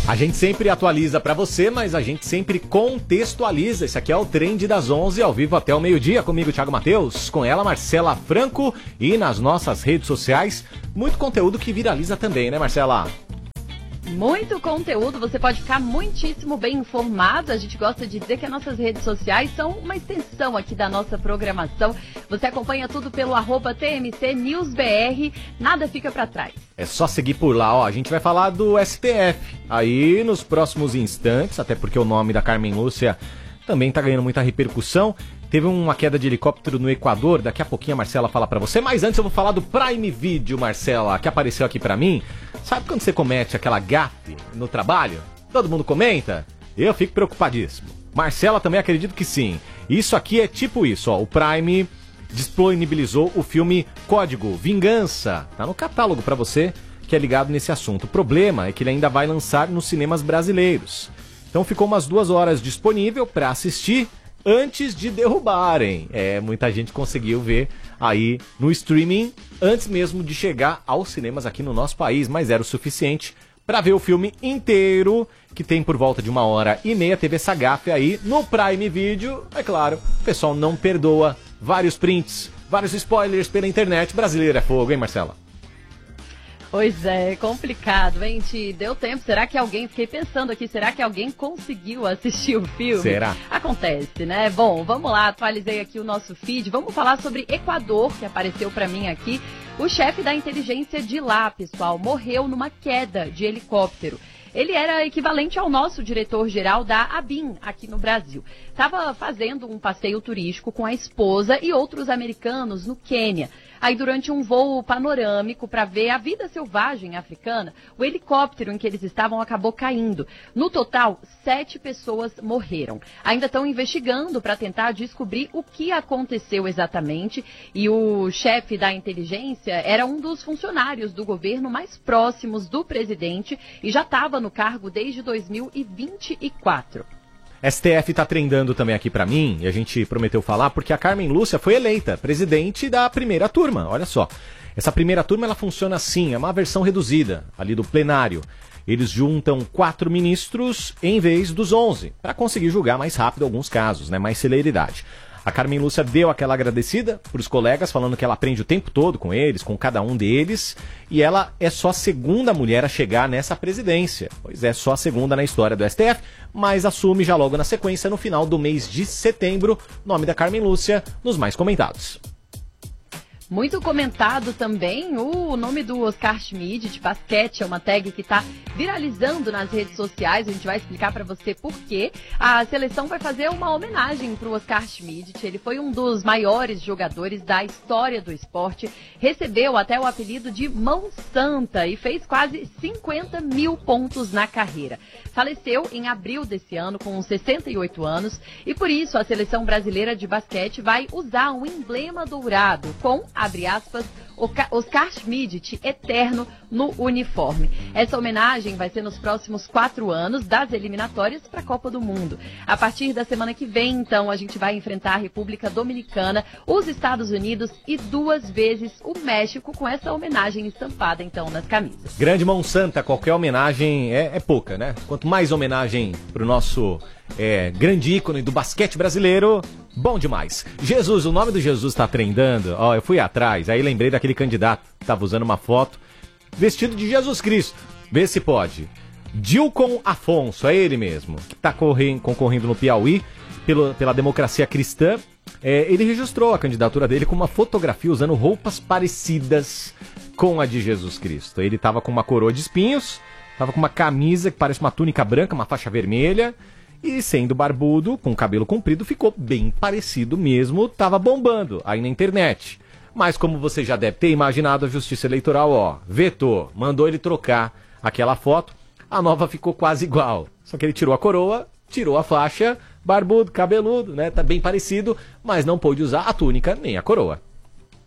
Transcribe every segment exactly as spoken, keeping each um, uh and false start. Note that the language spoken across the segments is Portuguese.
A gente sempre atualiza pra você, mas a gente sempre contextualiza. Esse aqui é o Trend das onze, ao vivo até o meio-dia, comigo, Thiago Matheus, com ela, Marcela Franco, e nas nossas redes sociais, muito conteúdo que viraliza também, né, Marcela? Muito conteúdo, você pode ficar muitíssimo bem informado. A gente gosta de dizer que as nossas redes sociais são uma extensão aqui da nossa programação. Você acompanha tudo pelo arroba T M C News B R, nada fica pra trás. É só seguir por lá, ó. A gente vai falar do S T F aí nos próximos instantes, até porque o nome da Carmen Lúcia também tá ganhando muita repercussão. Teve uma queda de helicóptero no Equador, daqui a pouquinho a Marcela fala pra você, mas antes eu vou falar do Prime Video, Marcela, que apareceu aqui pra mim. Sabe quando você comete aquela gafe no trabalho? Todo mundo comenta? Eu fico preocupadíssimo. Marcela também acredito que sim. Isso aqui é tipo isso, ó, o Prime disponibilizou o filme Código Vingança. Tá no catálogo pra você que é ligado nesse assunto. O problema é que ele ainda vai lançar nos cinemas brasileiros. Então ficou umas duas horas disponível pra assistir antes de derrubarem. É, muita gente conseguiu ver aí no streaming antes mesmo de chegar aos cinemas aqui no nosso país, mas era o suficiente para ver o filme inteiro, que tem por volta de uma hora e meia. Teve essa gafe aí no Prime Video. É claro, o pessoal não perdoa. Vários prints, vários spoilers pela internet. Brasileiro é fogo, hein, Marcela? Pois é, complicado, hein? Te deu tempo? Será que alguém, fiquei pensando aqui, será que alguém conseguiu assistir o filme? Será? Acontece, né? Bom, vamos lá, atualizei aqui o nosso feed. Vamos falar sobre Equador, que apareceu pra mim aqui. O chefe da inteligência de lá, pessoal, morreu numa queda de helicóptero. Ele era equivalente ao nosso diretor-geral da ABIN aqui no Brasil. Estava fazendo um passeio turístico com a esposa e outros americanos no Quênia. Aí, durante um voo panorâmico para ver a vida selvagem africana, o helicóptero em que eles estavam acabou caindo. No total, sete pessoas morreram. Ainda estão investigando para tentar descobrir o que aconteceu exatamente. E o chefe da inteligência era um dos funcionários do governo mais próximos do presidente e já estava no cargo desde dois mil e vinte e quatro. S T F tá trendando também aqui pra mim, e a gente prometeu falar, porque a Carmen Lúcia foi eleita presidente da primeira turma, olha só. Essa primeira turma, ela funciona assim, é uma versão reduzida, ali do plenário. Eles juntam quatro ministros em vez dos onze, para conseguir julgar mais rápido alguns casos, né, mais celeridade. A Carmen Lúcia deu aquela agradecida para os colegas, falando que ela aprende o tempo todo com eles, com cada um deles, e ela é só a segunda mulher a chegar nessa presidência. Pois é, só a segunda na história do S T F, mas assume já logo na sequência, no final do mês de setembro, nome da Carmen Lúcia nos mais comentados. Muito comentado também o nome do Oscar Schmidt, de basquete, é uma tag que está viralizando nas redes sociais. A gente vai explicar para você por quê. A seleção vai fazer uma homenagem para o Oscar Schmidt. Ele foi um dos maiores jogadores da história do esporte, recebeu até o apelido de Mão Santa e fez quase cinquenta mil pontos na carreira. Faleceu em abril desse ano com sessenta e oito anos e por isso a seleção brasileira de basquete vai usar um emblema dourado com, abre aspas, Oscar Schmidt eterno no uniforme. Essa homenagem vai ser nos próximos quatro anos das eliminatórias para a Copa do Mundo. A partir da semana que vem, então, a gente vai enfrentar a República Dominicana, os Estados Unidos e duas vezes o México, com essa homenagem estampada, então, nas camisas. Grande Mão Santa, qualquer homenagem é, é pouca, né? Quanto mais homenagem pro nosso é, grande ícone do basquete brasileiro, bom demais. Jesus, o nome do Jesus tá trendando. Ó, eu fui atrás, aí lembrei daquele candidato que tava usando uma foto vestido de Jesus Cristo. Vê se pode. Dilcon Afonso, é ele mesmo, que tá correndo, concorrendo no Piauí pelo, pela democracia cristã. É, ele registrou a candidatura dele com uma fotografia usando roupas parecidas com a de Jesus Cristo. Ele tava com uma coroa de espinhos, tava com uma camisa que parece uma túnica branca, uma faixa vermelha. E sendo barbudo, com cabelo comprido, ficou bem parecido mesmo, tava bombando aí na internet. Mas como você já deve ter imaginado, a Justiça Eleitoral, ó, vetou, mandou ele trocar aquela foto, a nova ficou quase igual. Só que ele tirou a coroa, tirou a faixa, barbudo, cabeludo, né, tá bem parecido, mas não pôde usar a túnica nem a coroa.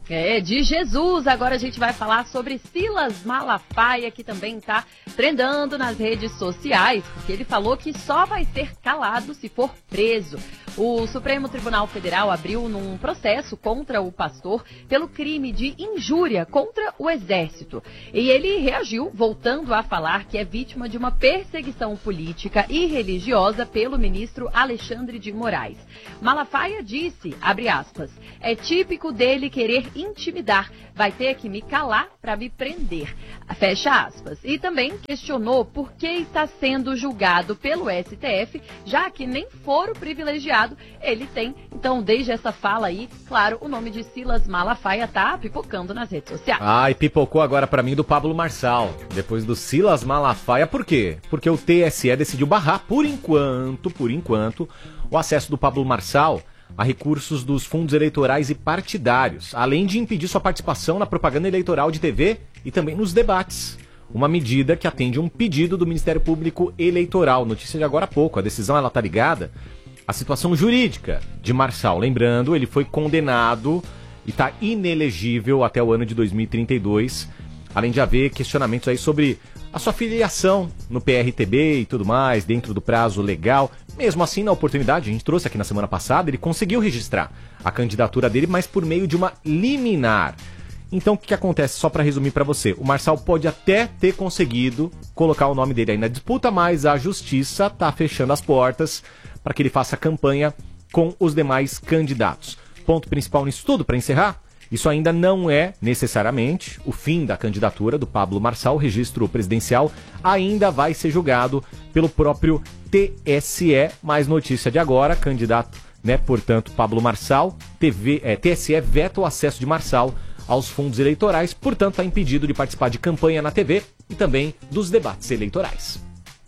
É, de Jesus, agora a gente vai falar sobre Silas Malafaia, que também está trendando nas redes sociais, porque ele falou que só vai ser calado se for preso. O Supremo Tribunal Federal abriu num processo contra o pastor pelo crime de injúria contra o Exército. E ele reagiu, voltando a falar que é vítima de uma perseguição política e religiosa pelo ministro Alexandre de Moraes. Malafaia disse, abre aspas, é típico dele querer intimidar, vai ter que me calar para me prender, fecha aspas. E também questionou por que está sendo julgado pelo S T F, já que nem foro privilegiado ele tem. Então, desde essa fala aí, claro, o nome de Silas Malafaia tá pipocando nas redes sociais. Ah, e pipocou agora para mim do Pablo Marçal, depois do Silas Malafaia. Por quê? Porque o T S E decidiu barrar, por enquanto, por enquanto, o acesso do Pablo Marçal a recursos dos fundos eleitorais e partidários, além de impedir sua participação na propaganda eleitoral de T V e também nos debates. Uma medida que atende um pedido do Ministério Público Eleitoral. Notícia de agora há pouco. A decisão ela está ligada à situação jurídica de Marçal. Lembrando, ele foi condenado e está inelegível até o ano de dois mil e trinta e dois, além de haver questionamentos aí sobre a sua filiação no P R T B e tudo mais, dentro do prazo legal. Mesmo assim, na oportunidade, a gente trouxe aqui na semana passada, ele conseguiu registrar a candidatura dele, mas por meio de uma liminar. Então, o que, que acontece? Só para resumir para você, o Marçal pode até ter conseguido colocar o nome dele aí na disputa, mas a justiça está fechando as portas para que ele faça campanha com os demais candidatos. Ponto principal nisso tudo, para encerrar, isso ainda não é necessariamente o fim da candidatura do Pablo Marçal. O registro presidencial ainda vai ser julgado pelo próprio T S E. Mais notícia de agora, candidato, né, portanto, Pablo Marçal, T V, é, T S E veta o acesso de Marçal aos fundos eleitorais, portanto, está impedido de participar de campanha na T V e também dos debates eleitorais.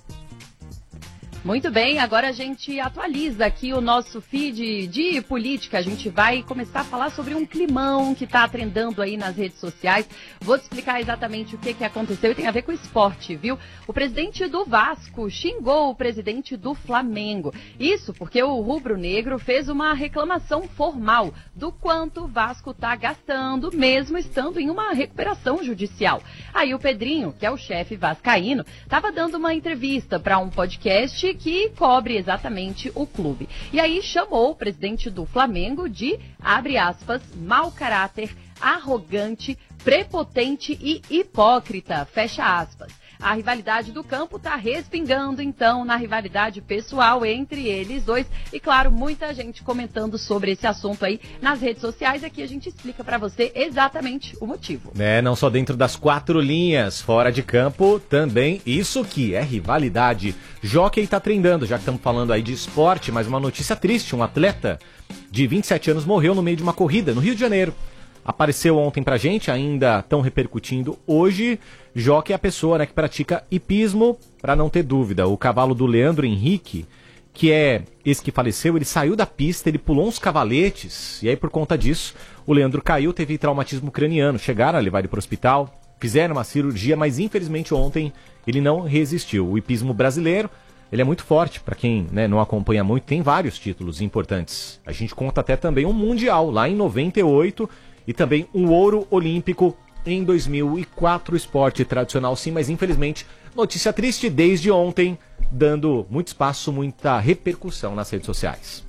Muito bem, agora a gente atualiza aqui o nosso feed de política. A gente vai começar a falar sobre um climão que está trendando aí nas redes sociais. Vou te explicar exatamente o que, que aconteceu e tem a ver com esporte, viu? O presidente do Vasco xingou o presidente do Flamengo. Isso porque o rubro-negro fez uma reclamação formal do quanto o Vasco está gastando, mesmo estando em uma recuperação judicial. Aí o Pedrinho, que é o chefe vascaíno, estava dando uma entrevista para um podcast que cobre exatamente o clube. E aí chamou o presidente do Flamengo de, abre aspas, mau caráter, arrogante, prepotente e hipócrita, fecha aspas. A rivalidade do campo está respingando, então, na rivalidade pessoal entre eles dois. E, claro, muita gente comentando sobre esse assunto aí nas redes sociais. Aqui a gente explica para você exatamente o motivo. É, não só dentro das quatro linhas, fora de campo, também isso que é rivalidade. Jockey tá trendando, já que estamos falando aí de esporte, mas uma notícia triste. Um atleta de vinte e sete anos morreu no meio de uma corrida no Rio de Janeiro. Apareceu ontem pra gente, ainda estão repercutindo hoje. Jockey é a pessoa, né, que pratica hipismo, para não ter dúvida. O cavalo do Leandro Henrique, que é esse que faleceu, ele saiu da pista, ele pulou uns cavaletes, e aí por conta disso, o Leandro caiu, teve traumatismo craniano. Chegaram a levar ele para o hospital, fizeram uma cirurgia, mas infelizmente ontem ele não resistiu. O hipismo brasileiro, ele é muito forte, para quem, né, não acompanha muito, tem vários títulos importantes. A gente conta até também um mundial, lá em noventa e oito, e também um ouro olímpico em dois mil e quatro, esporte tradicional sim, mas infelizmente notícia triste desde ontem, dando muito espaço, muita repercussão nas redes sociais.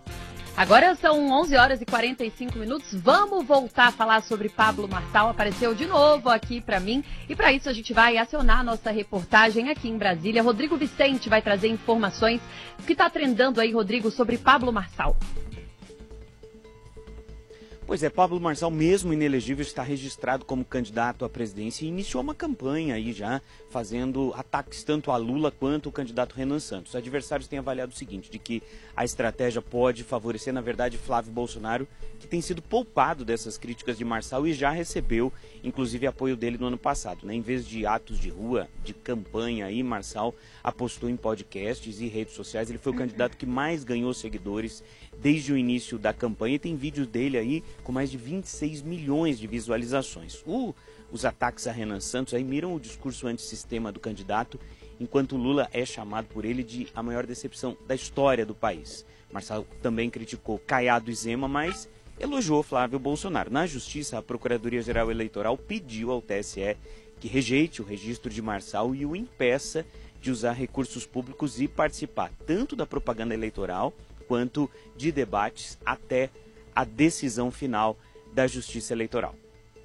Agora são onze horas e quarenta e cinco minutos, vamos voltar a falar sobre Pablo Marçal, apareceu de novo aqui para mim, e para isso a gente vai acionar a nossa reportagem aqui em Brasília. Rodrigo Vicente vai trazer informações. O que está trendando aí, Rodrigo, sobre Pablo Marçal? Pois é, Pablo Marçal, mesmo inelegível, está registrado como candidato à presidência e iniciou uma campanha aí já, fazendo ataques tanto a Lula quanto o candidato Renan Santos. Os adversários têm avaliado o seguinte, de que a estratégia pode favorecer, na verdade, Flávio Bolsonaro, que tem sido poupado dessas críticas de Marçal e já recebeu, inclusive, apoio dele no ano passado, né? Em vez de atos de rua, de campanha aí, Marçal apostou em podcasts e redes sociais. Ele foi o candidato que mais ganhou seguidores desde o início da campanha e tem vídeos dele aí com mais de vinte e seis milhões de visualizações. Uh, os ataques a Renan Santos aí miram o discurso antissistema do candidato, enquanto Lula é chamado por ele de a maior decepção da história do país. Marçal também criticou Caiado e Zema, mas elogiou Flávio Bolsonaro. Na Justiça, a Procuradoria-Geral Eleitoral pediu ao T S E que rejeite o registro de Marçal e o impeça de usar recursos públicos e participar tanto da propaganda eleitoral quanto de debates até a decisão final da Justiça Eleitoral.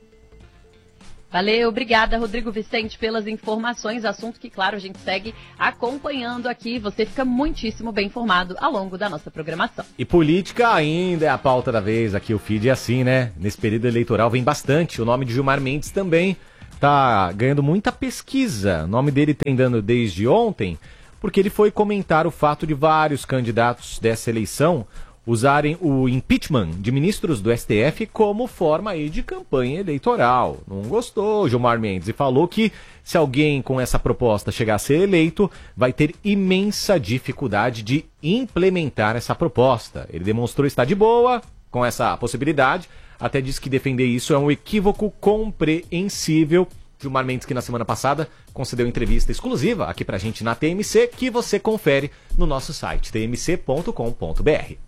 Valeu, obrigada, Rodrigo Vicente, pelas informações. Assunto que, claro, a gente segue acompanhando aqui. Você fica muitíssimo bem informado ao longo da nossa programação. E política ainda é a pauta da vez. Aqui o feed é assim, né? Nesse período eleitoral vem bastante. O nome de Gilmar Mendes também tá ganhando muita pesquisa. O nome dele trendando desde ontem, porque ele foi comentar o fato de vários candidatos dessa eleição usarem o impeachment de ministros do S T F como forma aí de campanha eleitoral. Não gostou, Gilmar Mendes, e falou que se alguém com essa proposta chegar a ser eleito, vai ter imensa dificuldade de implementar essa proposta. Ele demonstrou estar de boa com essa possibilidade, até disse que defender isso é um equívoco compreensível. Gilmar Mendes, que na semana passada concedeu entrevista exclusiva aqui pra gente na T M C, que você confere no nosso site, t m c ponto com ponto b r.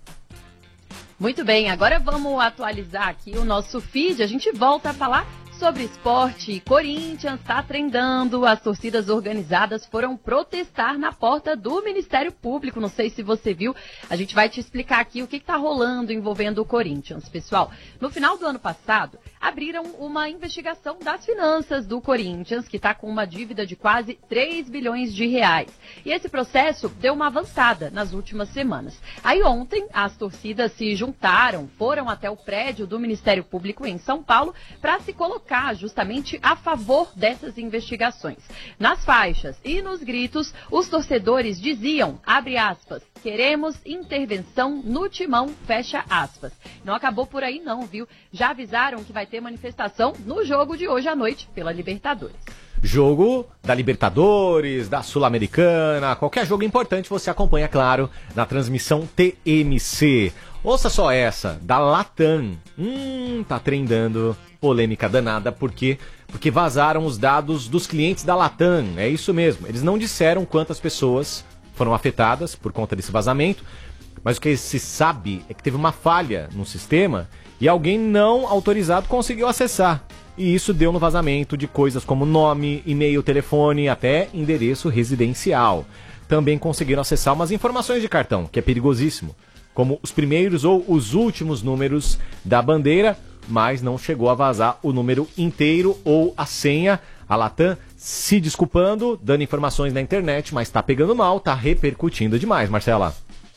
Muito bem, agora vamos atualizar aqui o nosso feed. A gente volta a falar sobre esporte. Corinthians está trendando, as torcidas organizadas foram protestar na porta do Ministério Público. Não sei se você viu, a gente vai te explicar aqui o que está rolando envolvendo o Corinthians. Pessoal, no final do ano passado, abriram uma investigação das finanças do Corinthians, que está com uma dívida de quase três bilhões de reais. E esse processo deu uma avançada nas últimas semanas. Aí ontem, as torcidas se juntaram, foram até o prédio do Ministério Público em São Paulo para se colocar justamente a favor dessas investigações. Nas faixas e nos gritos, os torcedores diziam, abre aspas, queremos intervenção no timão, fecha aspas. Não acabou por aí não, viu? Já avisaram que vai ter manifestação no jogo de hoje à noite pela Libertadores. Jogo da Libertadores, da Sul-Americana, qualquer jogo importante você acompanha, claro, na transmissão T M C. Ouça só essa, da Latam. Hum, tá trendando, polêmica danada, por quê? Porque vazaram os dados dos clientes da Latam, é isso mesmo. Eles não disseram quantas pessoas foram afetadas por conta desse vazamento, mas o que se sabe é que teve uma falha no sistema e alguém não autorizado conseguiu acessar. E isso deu no vazamento de coisas como nome, e-mail, telefone, até endereço residencial. Também conseguiram acessar umas informações de cartão, que é perigosíssimo, como os primeiros ou os últimos números da bandeira, mas não chegou a vazar o número inteiro ou a senha. A Latam se desculpando, dando informações na internet, mas tá pegando mal, tá repercutindo demais, Marcela.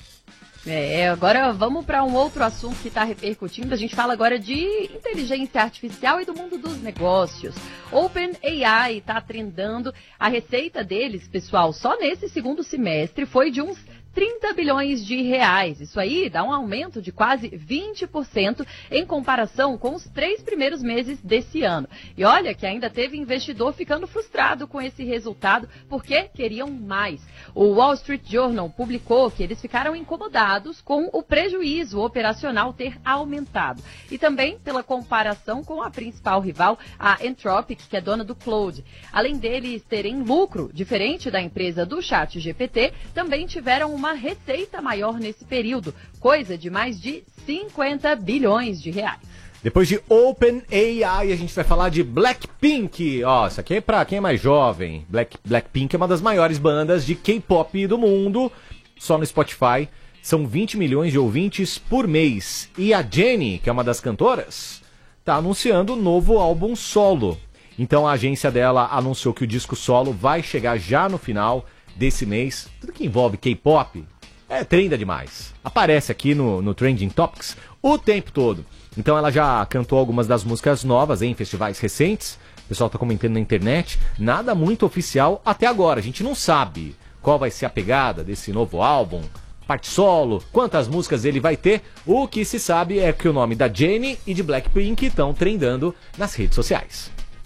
É, agora vamos para um outro assunto que está repercutindo. A gente fala agora de inteligência artificial e do mundo dos negócios. OpenAI está trendando. A receita deles, pessoal, só nesse segundo semestre foi de uns trinta bilhões de reais. Isso aí dá um aumento de quase vinte por cento em comparação com os três primeiros meses desse ano. E olha que ainda teve investidor ficando frustrado com esse resultado porque queriam mais. O Wall Street Journal publicou que eles ficaram incomodados com o prejuízo operacional ter aumentado. E também pela comparação com a principal rival, a Anthropic, que é dona do Claude. Além deles terem lucro, diferente da empresa do ChatGPT, também tiveram uma receita maior nesse período, coisa de mais de cinquenta bilhões de reais. Depois de OpenAI, a gente vai falar de Blackpink. Ó, isso aqui é pra quem é mais jovem. Black, Blackpink é uma das maiores bandas de K-pop do mundo. Só no Spotify são vinte milhões de ouvintes por mês. E a Jennie, que é uma das cantoras, tá anunciando um novo álbum solo. Então a agência dela anunciou que o disco solo vai chegar já no final desse mês. Tudo que envolve K-pop é trenda demais. Aparece aqui no, no Trending Topics o tempo todo. Então ela já cantou algumas das músicas novas em festivais recentes. O pessoal tá comentando na internet. Nada muito oficial até agora. A gente não sabe qual vai ser a pegada desse novo álbum, parte solo, quantas músicas ele vai ter. O que se sabe é que o nome da Jennie e de Blackpink estão trendando nas redes sociais.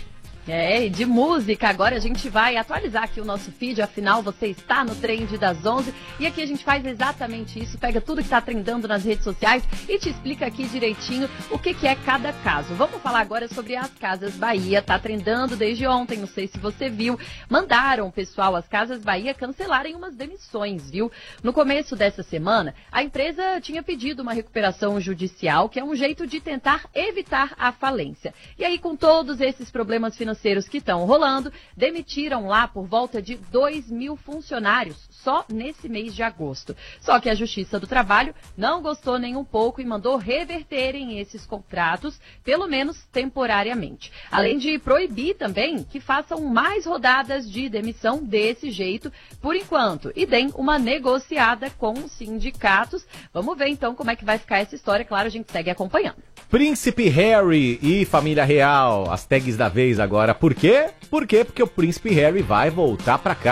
É, e de música, agora a gente vai atualizar aqui o nosso feed, afinal você está no Trend das onze, e aqui a gente faz exatamente isso, pega tudo que está trendando nas redes sociais e te explica aqui direitinho o que, que é cada caso. Vamos falar agora sobre as Casas Bahia, tá trendando desde ontem, não sei se você viu, mandaram, pessoal, as Casas Bahia cancelarem umas demissões, viu? No começo dessa semana, a empresa tinha pedido uma recuperação judicial, que é um jeito de tentar evitar a falência. E aí, com todos esses problemas financeiros que estão rolando, demitiram lá por volta de dois mil funcionários só nesse mês de agosto. Só que a Justiça do Trabalho não gostou nem um pouco e mandou reverterem esses contratos, pelo menos temporariamente. Além de proibir também que façam mais rodadas de demissão desse jeito, por enquanto, e deem uma negociada com os sindicatos. Vamos ver então como é que vai ficar essa história. Claro, a gente segue acompanhando. Príncipe Harry e família real, as tags da vez agora. Por quê? Por quê? Porque o Príncipe Harry vai voltar pra cá.